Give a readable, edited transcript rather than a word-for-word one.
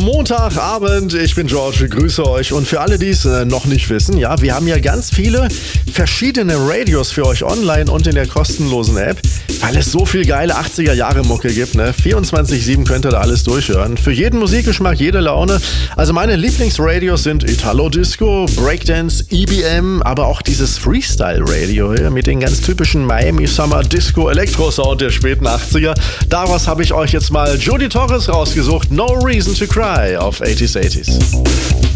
Montagabend, ich bin George, grüße euch. Und für alle, die es noch nicht wissen, ja, wir haben ja ganz viele verschiedene Radios für euch online und in der kostenlosen App, weil es so viel geile 80er-Jahre-Mucke gibt, ne? 24/7 könnt ihr da alles durchhören. Für jeden Musikgeschmack, jede Laune. Also meine Lieblingsradios sind Italo-Disco, Breakdance, EBM, aber auch dieses Freestyle-Radio hier mit den ganz typischen Miami Summer Disco Elektro-Sound der späten 80er. Daraus habe ich euch jetzt mal Jody Torres rausgesucht. No Reason to Cry auf 80s.